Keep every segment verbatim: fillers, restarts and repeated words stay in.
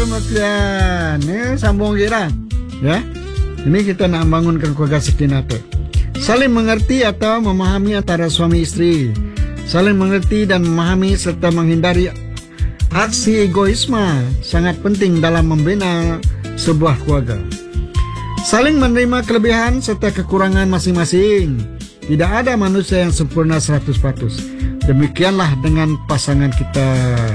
sekalian. Ini sambung kita. Ya. Ini kita nak bangunkan keluarga sakinah tu. Saling mengerti atau memahami antara suami istri. Saling mengerti dan memahami serta menghindari aksi egoisme sangat penting dalam membina sebuah keluarga. Saling menerima kelebihan serta kekurangan masing-masing. Tidak ada manusia yang sempurna seratus peratus. Demikianlah dengan pasangan kita.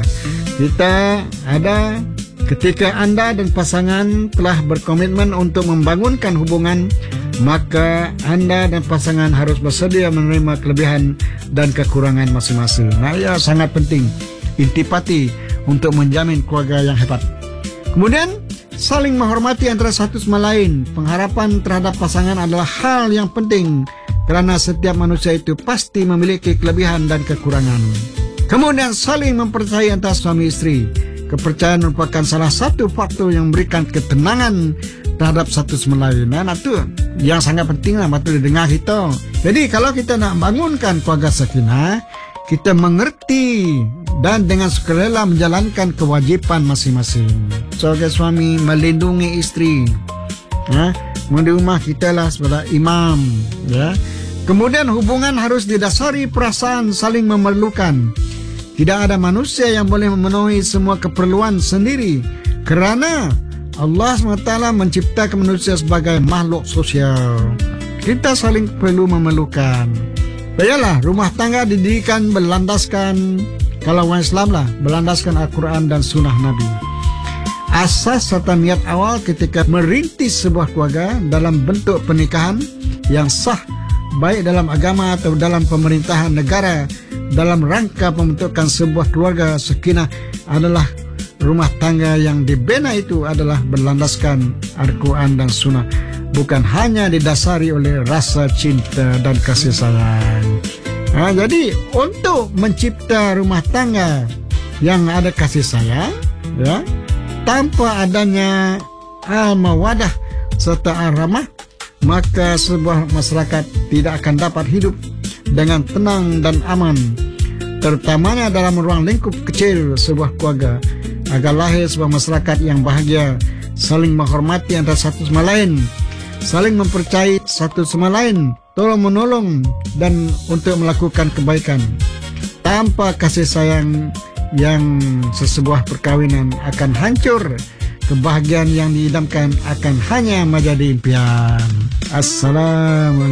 Kita ada ketika anda dan pasangan telah berkomitmen untuk membangunkan hubungan, maka anda dan pasangan harus bersedia menerima kelebihan dan kekurangan masing-masing. Nah, ya sangat penting. Intipati untuk menjamin keluarga yang hebat. Kemudian, saling menghormati antara satu sama lain. Pengharapan terhadap pasangan adalah hal yang penting kerana setiap manusia itu pasti memiliki kelebihan dan kekurangan. Kemudian saling mempercayai antara suami istri. Kepercayaan merupakan salah satu faktor yang memberikan ketenangan terhadap satu sama lain. Nah, itu yang sangat penting lah patut didengar kita. Jadi kalau kita nak bangunkan keluarga sakinah, kita mengerti dan dengan sukarela menjalankan kewajipan masing-masing. Sebagai suami melindungi istri. Ya, di rumah kita lah sebagai imam. Ya. Kemudian hubungan harus didasari perasaan saling memerlukan. Tidak ada manusia yang boleh memenuhi semua keperluan sendiri. Kerana Allah subhanahu wa taala menciptakan manusia sebagai makhluk sosial. Kita saling perlu memerlukan. Baiklah, rumah tangga didirikan berlandaskan, kalau orang Islam lah, berlandaskan Al-Quran dan Sunnah Nabi. Asas serta niat awal ketika merintis sebuah keluarga dalam bentuk pernikahan yang sah, baik dalam agama atau dalam pemerintahan negara, dalam rangka pembentukan sebuah keluarga sakinah adalah rumah tangga yang dibina itu adalah berlandaskan Al-Quran dan Sunnah, bukan hanya didasari oleh rasa cinta dan kasih sayang. Ha, jadi untuk mencipta rumah tangga yang ada kasih sayang, ya, tanpa adanya al-mawadah serta al-rahmah, maka sebuah masyarakat tidak akan dapat hidup dengan tenang dan aman, terutamanya dalam ruang lingkup kecil sebuah keluarga. Agar lahir sebuah masyarakat yang bahagia, saling menghormati antara satu sama lain, saling mempercayai satu sama lain, tolong menolong dan untuk melakukan kebaikan. Tanpa kasih sayang yang sesebuah perkawinan akan hancur. Kebahagiaan yang diidamkan akan hanya menjadi impian. Assalamualaikum.